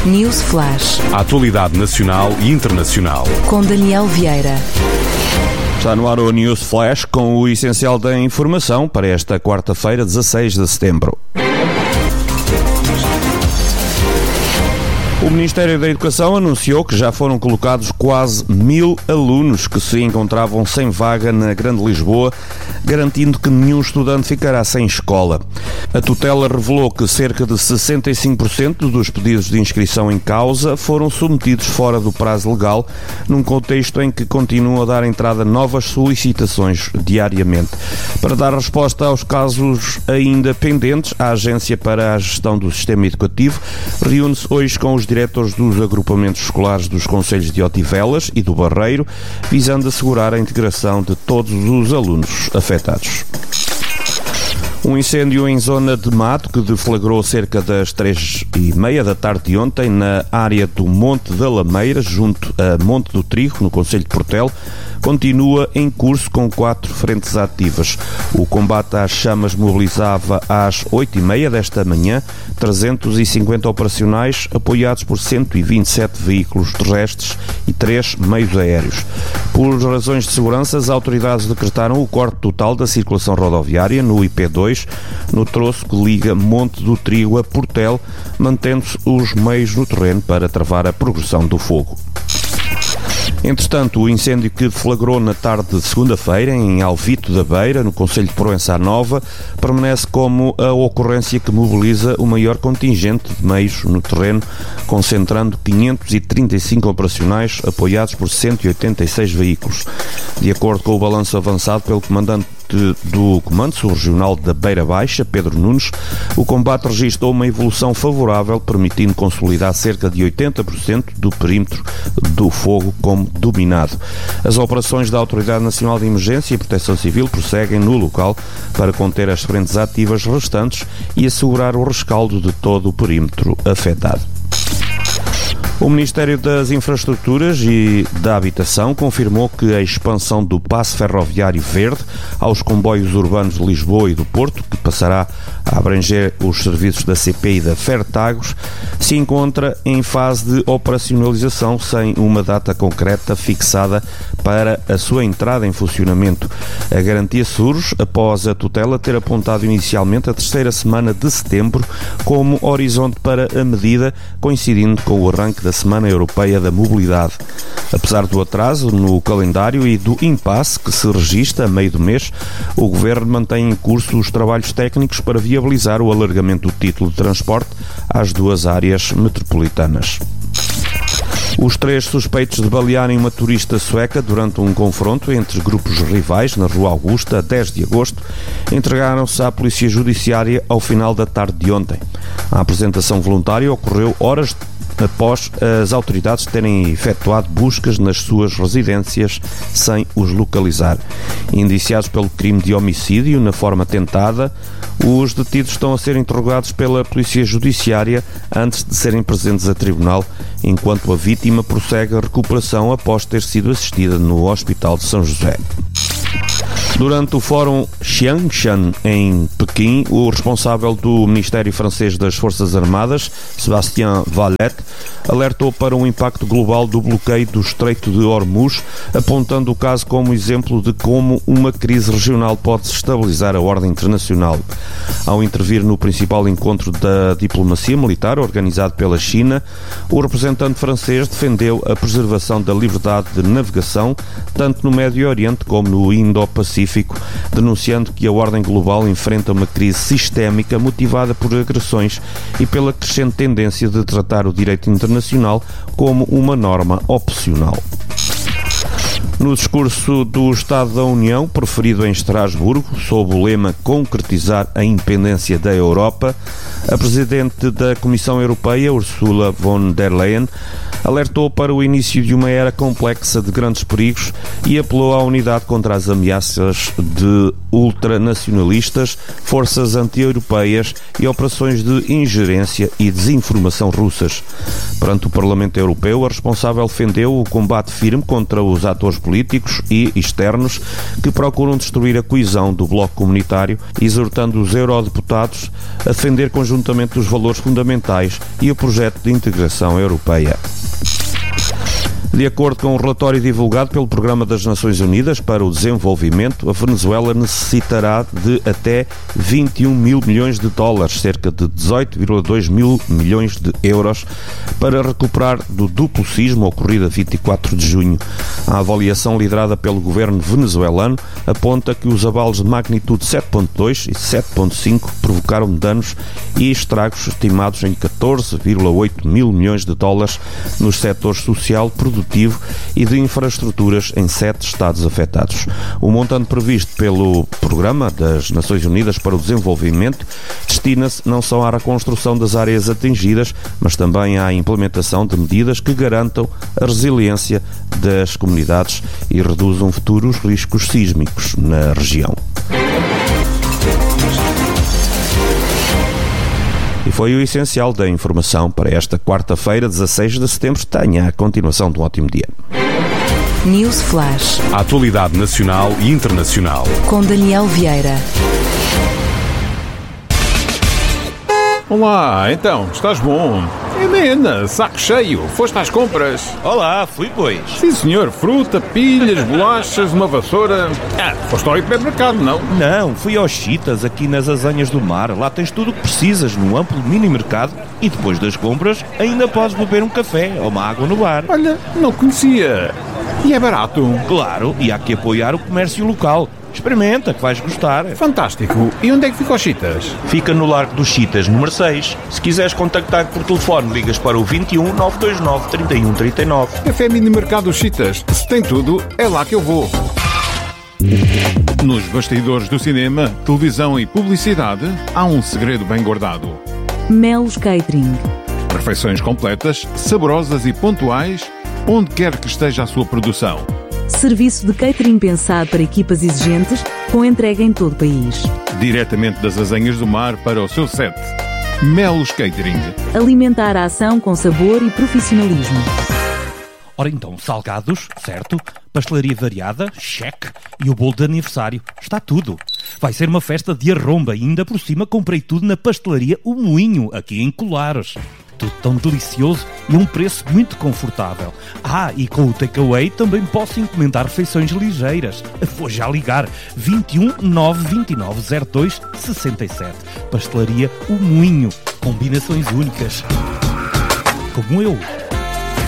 News Flash. A atualidade nacional e internacional. Com Daniel Vieira. Está no ar o News Flash com o essencial da informação para esta quarta-feira, 16 de setembro. O Ministério da Educação anunciou que já foram colocados quase 1000 alunos que se encontravam sem vaga na Grande Lisboa, garantindo que nenhum estudante ficará sem escola. A tutela revelou que cerca de 65% dos pedidos de inscrição em causa foram submetidos fora do prazo legal, num contexto em que continuam a dar entrada novas solicitações diariamente. Para dar resposta aos casos ainda pendentes, a Agência para a Gestão do Sistema Educativo reúne-se hoje com os diretores dos agrupamentos escolares dos concelhos de Odivelas e do Barreiro, visando assegurar a integração de todos os alunos afetados. Um incêndio em zona de mato que deflagrou cerca das 3h30 da tarde de ontem na área do Monte da Lameira, junto a Monte do Trigo, no concelho de Portelo, continua em curso com 4 frentes ativas. O combate às chamas mobilizava às 8h30 desta manhã 350 operacionais apoiados por 127 veículos terrestres e 3 meios aéreos. Por razões de segurança, as autoridades decretaram o corte total da circulação rodoviária no IP2, no troço que liga Monte do Trigo a Portelo, mantendo-se os meios no terreno para travar a progressão do fogo. Entretanto, o incêndio que deflagrou na tarde de segunda-feira em Alvito da Beira, no concelho de Proença Nova, permanece como a ocorrência que mobiliza o maior contingente de meios no terreno, concentrando 535 operacionais apoiados por 186 veículos. De acordo com o balanço avançado pelo comandante do Comando Sul Regional da Beira Baixa, Pedro Nunes, o combate registrou uma evolução favorável, permitindo consolidar cerca de 80% do perímetro do fogo como dominado. As operações da Autoridade Nacional de Emergência e Proteção Civil prosseguem no local para conter as frentes ativas restantes e assegurar o rescaldo de todo o perímetro afetado. O Ministério das Infraestruturas e da Habitação confirmou que a expansão do passe ferroviário verde aos comboios urbanos de Lisboa e do Porto, que passará a abranger os serviços da CP e da Fertagos, se encontra em fase de operacionalização sem uma data concreta fixada para a sua entrada em funcionamento. A garantia surge após a tutela ter apontado inicialmente a terceira semana de setembro como horizonte para a medida, coincidindo com o arranque da Semana Europeia da Mobilidade. Apesar do atraso no calendário e do impasse que se registra a meio do mês, o Governo mantém em curso os trabalhos técnicos para viabilizar o alargamento do título de transporte às 2 áreas metropolitanas. Os 3 suspeitos de balearem uma turista sueca durante um confronto entre grupos rivais na Rua Augusta, a 10 de agosto, entregaram-se à Polícia Judiciária ao final da tarde de ontem. A apresentação voluntária ocorreu horas após as autoridades terem efetuado buscas nas suas residências sem os localizar. Indiciados pelo crime de homicídio na forma tentada, os detidos estão a ser interrogados pela Polícia Judiciária antes de serem presentes a tribunal, enquanto a vítima prossegue a recuperação após ter sido assistida no Hospital de São José. Durante o Fórum Xiangshan em Pequim, o responsável do Ministério Francês das Forças Armadas, Sébastien Valette, alertou para um impacto global do bloqueio do Estreito de Hormuz, apontando o caso como exemplo de como uma crise regional pode desestabilizar a ordem internacional. Ao intervir no principal encontro da diplomacia militar organizado pela China, o representante francês defendeu a preservação da liberdade de navegação tanto no Médio Oriente como no Indo-Pacífico, denunciando que a ordem global enfrenta uma crise sistémica motivada por agressões e pela crescente tendência de tratar o direito internacional como uma norma opcional. No discurso do Estado da União, proferido em Estrasburgo, sob o lema Concretizar a Independência da Europa, a Presidente da Comissão Europeia, Ursula von der Leyen, alertou para o início de uma era complexa de grandes perigos e apelou à unidade contra as ameaças de ultranacionalistas, forças anti-europeias e operações de ingerência e desinformação russas. Perante o Parlamento Europeu, a responsável defendeu o combate firme contra os atores políticos e externos que procuram destruir a coesão do bloco comunitário, exortando os eurodeputados a defender conjuntamente os valores fundamentais e o projeto de integração europeia. De acordo com um relatório divulgado pelo Programa das Nações Unidas para o Desenvolvimento, a Venezuela necessitará de até 21 mil milhões de dólares, cerca de 18,2 mil milhões de euros, para recuperar do duplo sismo ocorrido a 24 de junho. A avaliação liderada pelo governo venezuelano aponta que os abalos de magnitude 7.2 e 7.5 provocaram danos e estragos estimados em 14,8 mil milhões de dólares nos setores social, produtivo e de infraestruturas em 7 estados afetados. O montante previsto pelo Programa das Nações Unidas para o Desenvolvimento destina-se não só à reconstrução das áreas atingidas, mas também à implementação de medidas que garantam a resiliência das comunidades e reduzam futuros riscos sísmicos na região. E foi o essencial da informação para esta quarta-feira, 16 de setembro. Tenha a continuação de um ótimo dia. News Flash. A atualidade nacional e internacional. Com Daniel Vieira. Olá, então, estás bom? Helena, saco cheio, foste às compras? Olá, fui pois. Sim senhor, fruta, pilhas, bolachas, uma vassoura. Foste ao hipermercado, não? Não, fui aos Chitas, aqui nas Azanhas do Mar. Lá tens tudo o que precisas num amplo mini-mercado e depois das compras ainda podes beber um café ou uma água no bar. Olha, não conhecia. E é barato? Claro, e há que apoiar o comércio local. Experimenta, que vais gostar. Fantástico. E onde é que fica os Chitas? Fica no Largo dos Chitas, número 6. Se quiseres contactar por telefone, ligas para o 21 929 31 39. Café Mini Mercado Chitas. Se tem tudo, é lá que eu vou. Nos bastidores do cinema, televisão e publicidade, há um segredo bem guardado. Melos Catering. Refeições completas, saborosas e pontuais, onde quer que esteja a sua produção. Serviço de catering pensado para equipas exigentes, com entrega em todo o país. Diretamente das Azanhas do Mar para o seu set. Melos Catering. Alimentar a ação com sabor e profissionalismo. Ora então, salgados, certo? Pastelaria variada, cheque. E o bolo de aniversário, está tudo. Vai ser uma festa de arromba e ainda por cima comprei tudo na pastelaria O Moinho, aqui em Colares. Tudo tão delicioso e um preço muito confortável. E com o takeaway também posso encomendar refeições ligeiras. Vou já ligar. 21 929 02 67. Pastelaria O Moinho. Combinações únicas. Como eu.